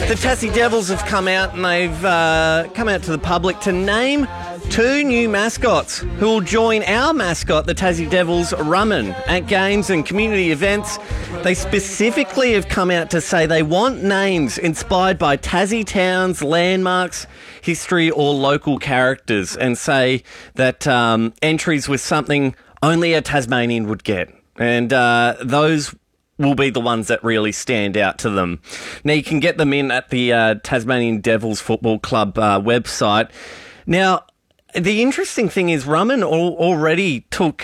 The Tassie Devils have come out and they've come out to the public to name 2 new mascots who will join our mascot, the Tassie Devils, Rumman, at games and community events. They specifically have come out to say they want names inspired by Tassie towns, landmarks, history or local characters, and say that entries with something only a Tasmanian would get. And those will be the ones that really stand out to them. Now, you can get them in at the Tasmanian Devils Football Club website. Now, the interesting thing is Rumman already took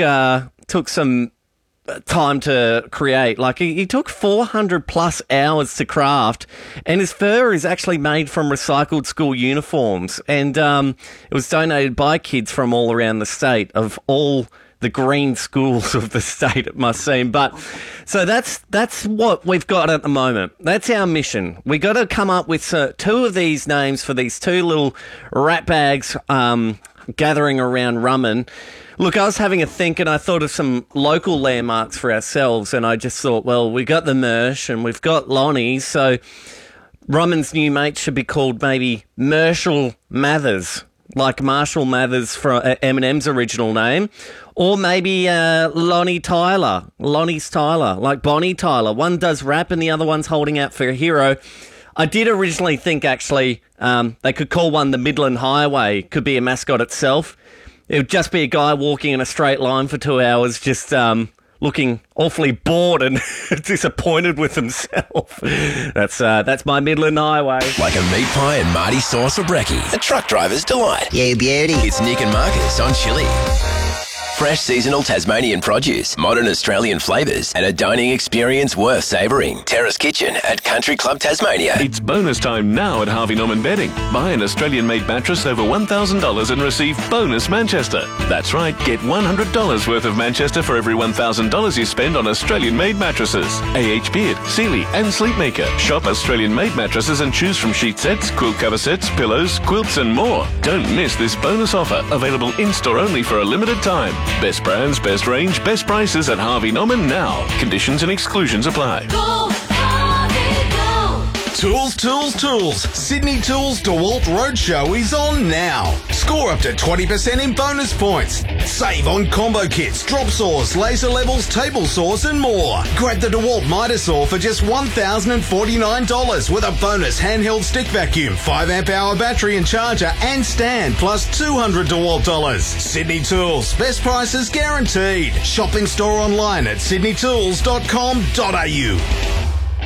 some time to create. Like, he took 400 plus hours to craft, and his fur is actually made from recycled school uniforms, and it was donated by kids from all around the state, of all the green schools of the state, it must seem. But so that's what we've got at the moment. That's our mission. We got to come up with 2 of these names for these 2 little rat bags gathering around Rumman. Look, I was having a think and I thought of some local landmarks for ourselves, and I just thought, well, we got the Mersh and we've got Lonnie, so Rumman's new mate should be called maybe Mershel Mathers, like Marshall Mathers from Eminem's original name, or maybe Lonnie's Tyler, like Bonnie Tyler. One does rap and the other one's holding out for a hero. I did originally think, actually, they could call one the Midland Highway. Could be a mascot itself. It would just be a guy walking in a straight line for 2 hours, just looking awfully bored and disappointed with himself. That's my Midland Highway. Like a meat pie and Marty sauce for brekkie. A truck driver's delight. You beauty. It's Nick and Marcus on Chili. Fresh seasonal Tasmanian produce, modern Australian flavours, and a dining experience worth savouring. Terrace Kitchen at Country Club Tasmania. It's bonus time now at Harvey Norman Bedding. Buy an Australian-made mattress over $1,000 and receive bonus Manchester. That's right, get $100 worth of Manchester for every $1,000 you spend on Australian-made mattresses. AH Beard, Sealy and Sleepmaker. Shop Australian-made mattresses and choose from sheet sets, quilt cover sets, pillows, quilts and more. Don't miss this bonus offer, available in-store only for a limited time. Best brands, best range, best prices at Harvey Norman now. Conditions and exclusions apply. Go, Harvey, go! Tools. Sydney Tools DeWalt Roadshow is on now. Score up to 20% in bonus points. Save on combo kits, drop saws, laser levels, table saws and more. Grab the DeWalt Mitre Saw for just $1,049 with a bonus handheld stick vacuum, 5 amp hour battery and charger and stand, plus $200 DeWalt dollars. Sydney Tools, best prices guaranteed. Shopping store online at sydneytools.com.au.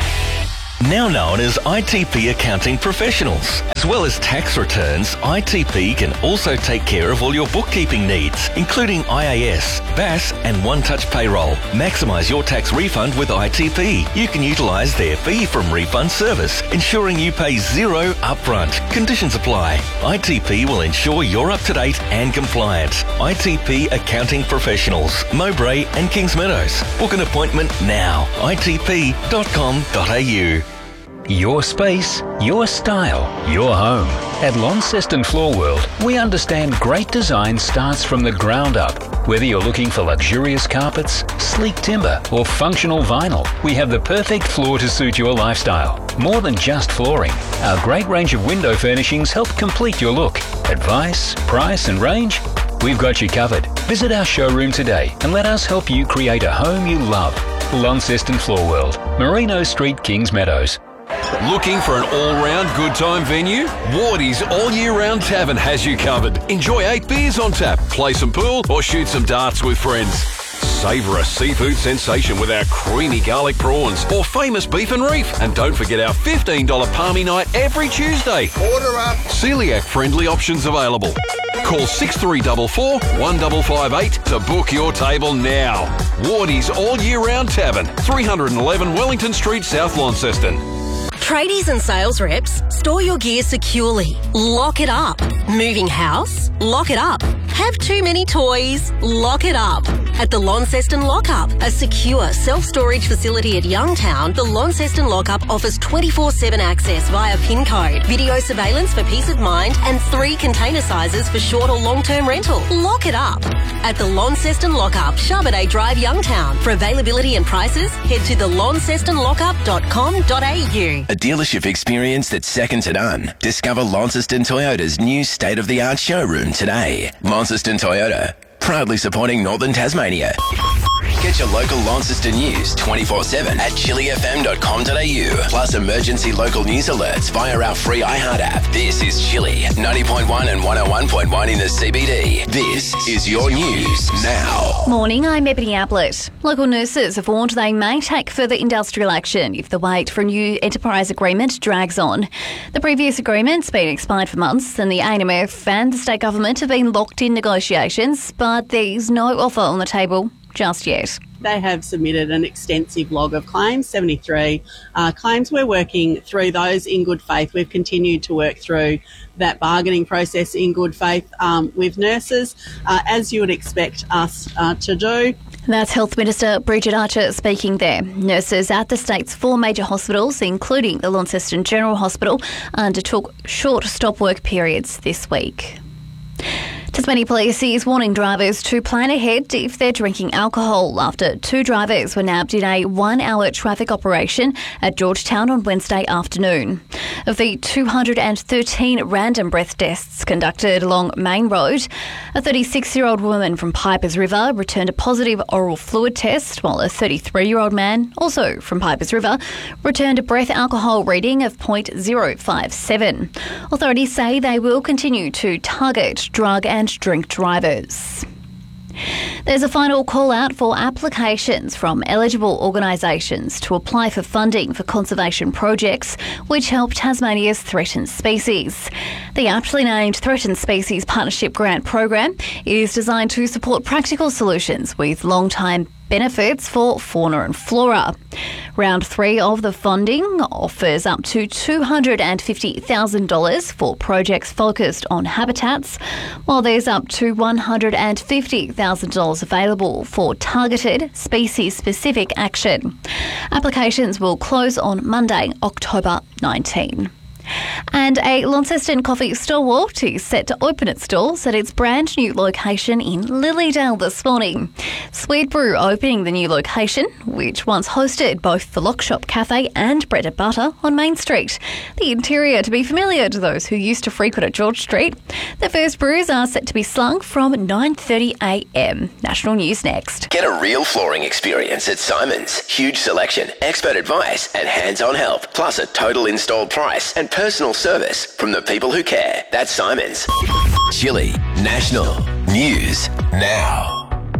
Now known as ITP Accounting Professionals. As well as tax returns, ITP can also take care of all your bookkeeping needs, including IAS, BAS and One-Touch Payroll. Maximise your tax refund with ITP. You can utilise their fee from refund service, ensuring you pay zero upfront. Conditions apply. ITP will ensure you're up to date and compliant. ITP Accounting Professionals, Mowbray and Kings Meadows. Book an appointment now. itp.com.au. Your space, your style, your home. At Launceston Floor World, we understand great design starts from the ground up. Whether you're looking for luxurious carpets, sleek timber, or functional vinyl, we have the perfect floor to suit your lifestyle. More than just flooring, our great range of window furnishings help complete your look. Advice, price, and range? We've got you covered. Visit our showroom today and let us help you create a home you love. Launceston Floor World, Merino Street, Kings Meadows. Looking for an all-round good time venue? Wardy's All Year Round Tavern has you covered. Enjoy 8 beers on tap, play some pool or shoot some darts with friends. Savour a seafood sensation with our creamy garlic prawns or famous beef and reef. And don't forget our $15 palmy night every Tuesday. Order up. Celiac-friendly options available. Call 6344 1558 to book your table now. Wardy's All Year Round Tavern, 311 Wellington Street, South Launceston. Tradies and sales reps, store your gear securely. Lock it up. Moving house? Lock it up. Have too many toys? Lock it up. at the Launceston Lockup, a secure self-storage facility at Youngtown. The Launceston Lockup offers 24/7 access via PIN code, video surveillance for peace of mind, and 3 container sizes for short or long-term rental. Lock it up at the Launceston Lockup, Charbonnet Drive, Youngtown. For availability and prices, head to thelauncestonlockup.com.au. A dealership experience that's second to none. Discover Launceston Toyota's new state-of-the-art showroom today. Launceston Toyota, proudly supporting Northern Tasmania. Get your local Launceston news 24/7 at chilifm.com.au. Plus emergency local news alerts via our free iHeart app. This is Chilli, 90.1 and 101.1 in the CBD. This is your news now. Morning, I'm Ebony Ablett. Local nurses have warned they may take further industrial action if the wait for a new enterprise agreement drags on. The previous agreement's been expired for months and the ANMF and the state government have been locked in negotiations, but there's no offer on the table just yet. They have submitted an extensive log of claims, 73 claims. We're working through those in good faith. We've continued to work through that bargaining process in good faith with nurses, as you would expect us to do. That's Health Minister Bridget Archer speaking there. Nurses at the state's 4 major hospitals, including the Launceston General Hospital, undertook short stop work periods this week. Tasmania Police is warning drivers to plan ahead if they're drinking alcohol after 2 drivers were nabbed in a 1-hour traffic operation at Georgetown on Wednesday afternoon. Of the 213 random breath tests conducted along Main Road, a 36-year-old woman from Pipers River returned a positive oral fluid test, while a 33-year-old man, also from Pipers River, returned a breath alcohol reading of 0.057. Authorities say they will continue to target drug and drink drivers. There's a final call out for applications from eligible organisations to apply for funding for conservation projects which help Tasmania's threatened species. The aptly named Threatened Species Partnership Grant Program is designed to support practical solutions with long-term benefits for fauna and flora. Round 3 of the funding offers up to $250,000 for projects focused on habitats, while there's up to $150,000 available for targeted species-specific action. Applications will close on Monday, October 19. And a Launceston coffee stalwart is set to open its doors at its brand new location in Lilydale this morning. Sweet Brew opening the new location, which once hosted both the Lock Shop Cafe and Bread and Butter on Main Street. The interior to be familiar to those who used to frequent at George Street. The first brews are set to be slung from 9:30am. National News next. Get a real flooring experience at Simon's. Huge selection, expert advice and hands-on help, plus a total installed price and personal service from the people who care. That's Simon's. Chilli National News Now.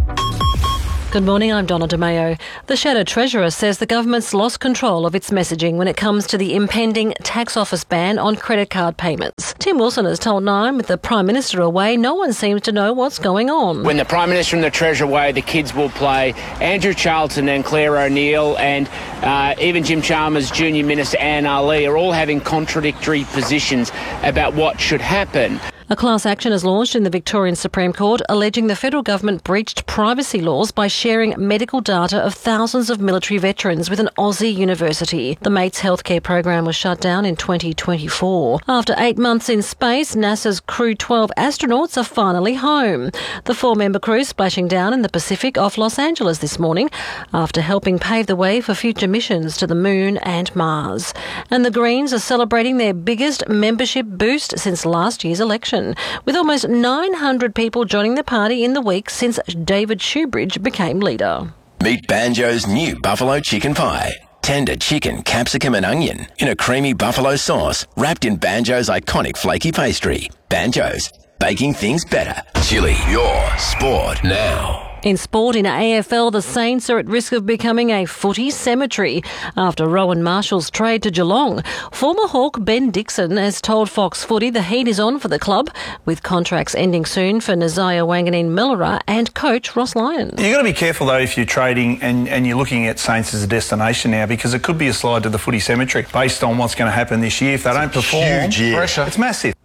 Good morning, I'm Donna DeMayo. The Shadow Treasurer says the government's lost control of its messaging when it comes to the impending tax office ban on credit card payments. Tim Wilson has told Nine, with the Prime Minister away, no one seems to know what's going on. When the Prime Minister and the Treasurer away, the kids will play. Andrew Charlton and Claire O'Neill and even Jim Chalmers, Junior Minister Anne Ali are all having contradictory positions about what should happen. A class action is launched in the Victorian Supreme Court alleging the federal government breached privacy laws by sharing medical data of thousands of military veterans with an Aussie university. The Mates healthcare program was shut down in 2024. After 8 months in space, NASA's Crew 12 astronauts are finally home. The 4-member crew splashing down in the Pacific off Los Angeles this morning after helping pave the way for future missions to the Moon and Mars. And the Greens are celebrating their biggest membership boost since last year's election, with almost 900 people joining the party in the week since David Shoebridge became leader. Meet Banjo's new buffalo chicken pie. Tender chicken, capsicum and onion in a creamy buffalo sauce wrapped in Banjo's iconic flaky pastry. Banjo's, baking things better. Chilli, your sport now. In sport, in AFL, the Saints are at risk of becoming a footy cemetery after Rowan Marshall's trade to Geelong. Former Hawk Ben Dixon has told Fox Footy the heat is on for the club, with contracts ending soon for Nazaya Wanganeen-Milera and coach Ross Lyon. You've got to be careful, though, if you're trading and you're looking at Saints as a destination now, because it could be a slide to the footy cemetery based on what's going to happen this year. If they don't perform, huge year. Pressure. It's massive.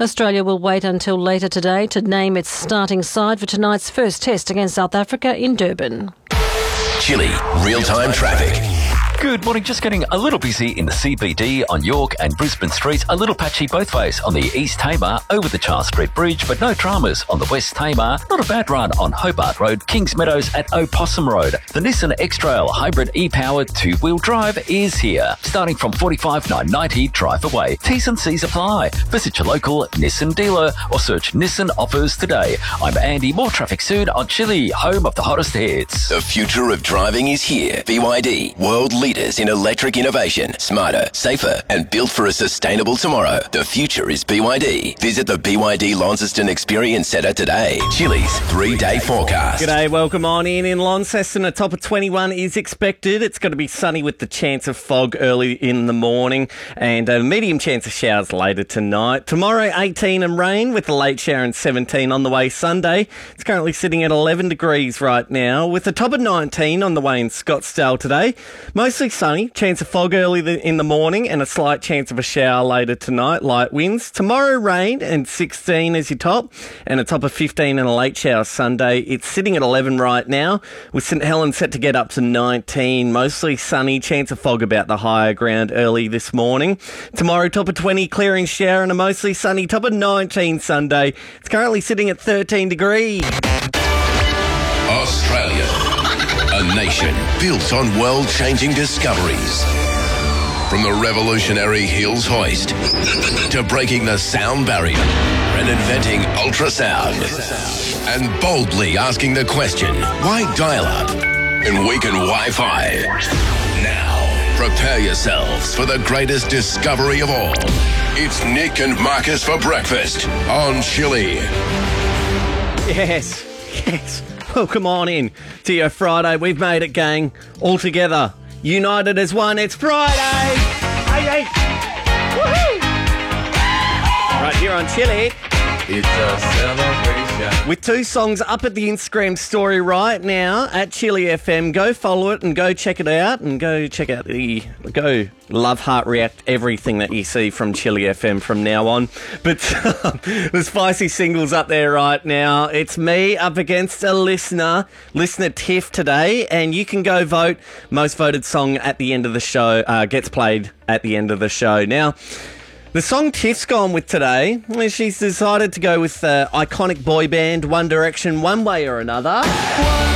Australia will wait until later today to name its starting side for tonight's first test against South Africa in Durban. Chile, real-time traffic. Good morning. Just getting a little busy in the CBD on York and Brisbane Streets. A little patchy both ways on the East Tamar over the Charles Street Bridge, but no dramas on the West Tamar. Not a bad run on Hobart Road, Kings Meadows at Opossum Road. The Nissan X-Trail Hybrid E-Powered two-wheel drive is here. Starting from $45,990 drive away. T's and C's apply. Visit your local Nissan dealer or search Nissan offers today. I'm Andy. More traffic soon on Chile, home of the hottest hits. The future of driving is here. BYD, world leaders in electric innovation. Smarter, safer, and built for a sustainable tomorrow. The future is BYD. Visit the BYD Launceston Experience Centre today. Chile's 3-day forecast. G'day, welcome on in Launceston. A top of 21 is expected. It's going to be sunny with the chance of fog early in the morning and a medium chance of showers later tonight. Tomorrow, 18 and rain with a late shower and 17 on the way Sunday. It's currently sitting at 11 degrees right now with a top of 19 on the way in Scottsdale today. Mostly sunny, chance of fog early in the morning and a slight chance of a shower later tonight, light winds. Tomorrow, rain and 16 as your top and a top of 15 and a late shower Sunday. It's sitting at 11 right now with St Helens set to get up to 19. Mostly sunny, chance of fog about the higher ground early this morning. Tomorrow, top of 20, clearing shower and a mostly sunny top of 19 Sunday. It's currently sitting at 13 degrees. Australia, a nation built on world-changing discoveries. From the revolutionary Hills hoist to breaking the sound barrier and inventing ultrasound and boldly asking the question, why dial-up and weaken Wi-Fi? Now, prepare yourselves for the greatest discovery of all. It's Nick and Marcus for breakfast on Chile. Yes. Welcome on in to your Friday. We've made it, gang. All together. United as one. It's Friday. Hey. Woohoo! Right here on Chile. It's a celebration. With 2 songs up at the Instagram story right now at Chile FM. Go follow it and go check it out and go check out go love, heart, react everything that you see from Chile FM from now on. But the spicy singles up there right now. It's me up against a listener Tiff today, and you can go vote. Most voted song at the end of the show gets played at the end of the show. Now, the song Tiff's gone with today, she's decided to go with iconic boy band One Direction one way or another.